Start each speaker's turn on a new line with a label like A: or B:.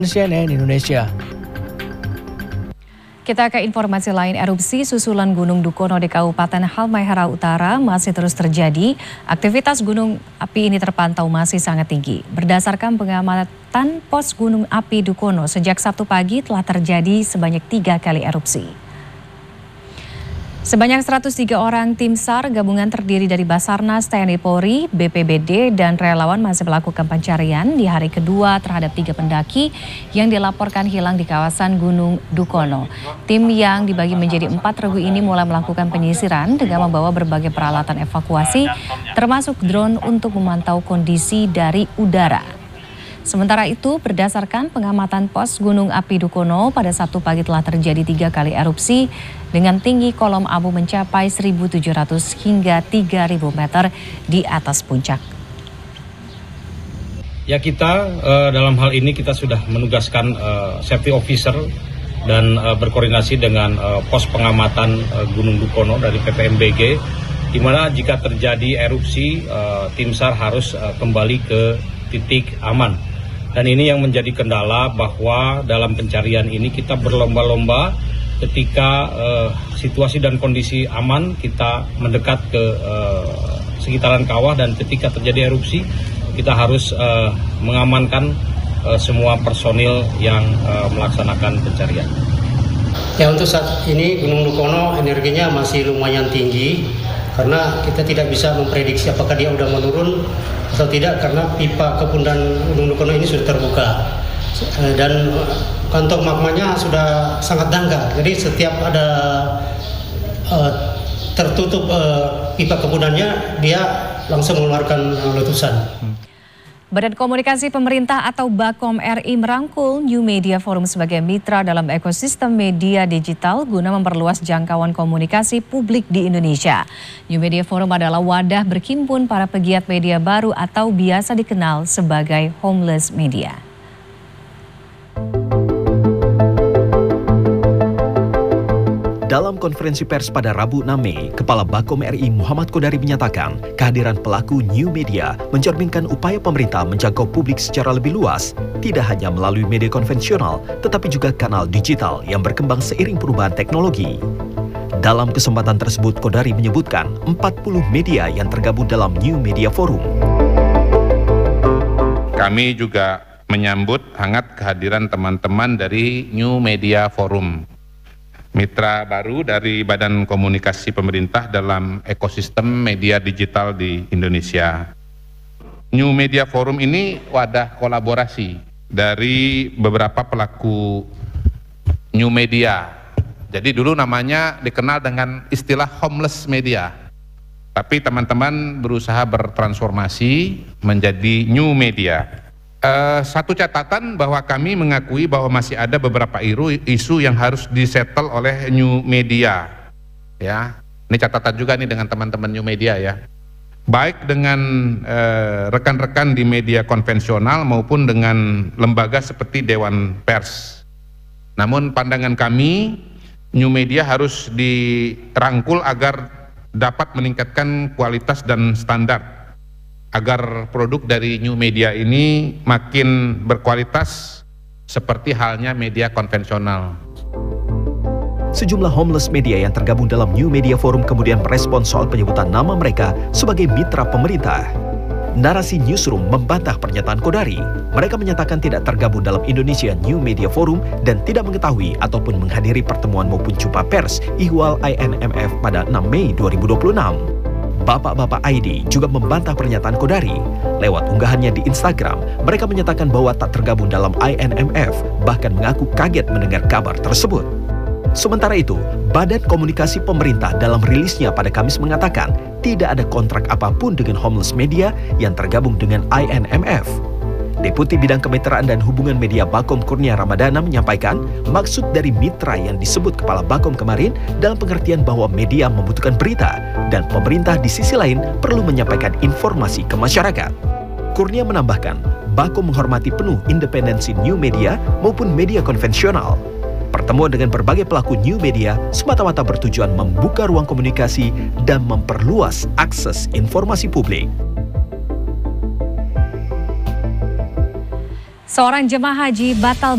A: CNN Indonesia.
B: Kita ke informasi lain, erupsi susulan Gunung Dukono di Kabupaten Halmahera Utara masih terus terjadi. Aktivitas gunung api ini terpantau masih sangat tinggi. Berdasarkan pengamatan pos gunung api Dukono, sejak Sabtu pagi telah terjadi sebanyak 3 kali erupsi. Sebanyak 103 orang tim SAR gabungan terdiri dari Basarnas, TNI Polri, BPBD, dan relawan masih melakukan pencarian di hari kedua terhadap 3 pendaki yang dilaporkan hilang di kawasan Gunung Dukono. Tim yang dibagi menjadi 4 regu ini mulai melakukan penyisiran dengan membawa berbagai peralatan evakuasi, termasuk drone untuk memantau kondisi dari udara. Sementara itu, berdasarkan pengamatan pos Gunung Api Dukono, pada Sabtu pagi telah terjadi 3 kali erupsi dengan tinggi kolom abu mencapai 1.700 hingga 3.000 meter di atas puncak.
C: Ya, kita dalam hal ini kita sudah menugaskan safety officer dan berkoordinasi dengan pos pengamatan Gunung Dukono dari PPMBG, di mana jika terjadi erupsi, tim SAR harus kembali ke titik aman. Dan ini yang menjadi kendala, bahwa dalam pencarian ini kita berlomba-lomba ketika situasi dan kondisi aman kita mendekat ke sekitaran kawah, dan ketika terjadi erupsi kita harus mengamankan semua personil yang melaksanakan pencarian.
D: Ya, untuk saat ini Gunung Dukono energinya masih lumayan tinggi karena kita tidak bisa memprediksi apakah dia udah menurun atau tidak, karena pipa kepundan Gunung Dukono ini sudah terbuka dan kantong magmanya sudah sangat dangkal. Jadi setiap ada tertutup pipa kepundannya, dia langsung mengeluarkan letusan.
B: Badan Komunikasi Pemerintah atau BAKOM RI merangkul New Media Forum sebagai mitra dalam ekosistem media digital guna memperluas jangkauan komunikasi publik di Indonesia. New Media Forum adalah wadah berhimpun para pegiat media baru atau biasa dikenal sebagai homeless media.
E: Dalam konferensi pers pada Rabu 6 Mei, Kepala BAKOM RI Muhammad Kodari menyatakan kehadiran pelaku new media mencerminkan upaya pemerintah menjangkau publik secara lebih luas, tidak hanya melalui media konvensional, tetapi juga kanal digital yang berkembang seiring perubahan teknologi. Dalam kesempatan tersebut, Kodari menyebutkan 40 media yang tergabung dalam New Media Forum.
F: Kami juga menyambut hangat kehadiran teman-teman dari New Media Forum, mitra baru dari Badan Komunikasi Pemerintah dalam ekosistem media digital di Indonesia. New Media Forum ini wadah kolaborasi dari beberapa pelaku new media. Jadi dulu namanya dikenal dengan istilah homeless media, tapi teman-teman berusaha bertransformasi menjadi new media. Satu catatan bahwa kami mengakui bahwa masih ada beberapa isu yang harus disettle oleh new media. Ya, ini catatan juga nih dengan teman-teman new media ya. Baik dengan rekan-rekan di media konvensional maupun dengan lembaga seperti Dewan Pers. Namun pandangan kami, new media harus dirangkul agar dapat meningkatkan kualitas dan standar, agar produk dari new media ini makin berkualitas seperti halnya media konvensional.
E: Sejumlah homeless media yang tergabung dalam New Media Forum kemudian merespons soal penyebutan nama mereka sebagai mitra pemerintah. Narasi Newsroom membantah pernyataan Kodari. Mereka menyatakan tidak tergabung dalam Indonesia New Media Forum dan tidak mengetahui ataupun menghadiri pertemuan maupun jumpa pers ihwal INMF pada 6 Mei 2026. Bapak-bapak ID juga membantah pernyataan Kodari. Lewat unggahannya di Instagram, mereka menyatakan bahwa tak tergabung dalam INMF, bahkan mengaku kaget mendengar kabar tersebut. Sementara itu, Badan Komunikasi Pemerintah dalam rilisnya pada Kamis mengatakan tidak ada kontrak apapun dengan homeless media yang tergabung dengan INMF. Deputi Bidang Kemitraan dan Hubungan Media BAKOM Kurnia Ramadana menyampaikan maksud dari mitra yang disebut Kepala BAKOM kemarin dalam pengertian bahwa media membutuhkan berita dan pemerintah di sisi lain perlu menyampaikan informasi ke masyarakat. Kurnia menambahkan, BAKOM menghormati penuh independensi new media maupun media konvensional. Pertemuan dengan berbagai pelaku new media semata-mata bertujuan membuka ruang komunikasi dan memperluas akses informasi publik.
B: Seorang jemaah haji batal